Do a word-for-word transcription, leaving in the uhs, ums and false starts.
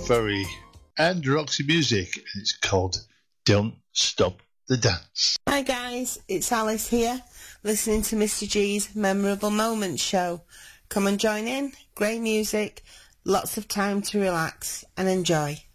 Ferry and Roxy Music, and it's called Don't Stop the Dance. Hi guys, it's Alice here, listening to Mister G's Memorable Moments show. Come and join in, great music, lots of time to relax and enjoy.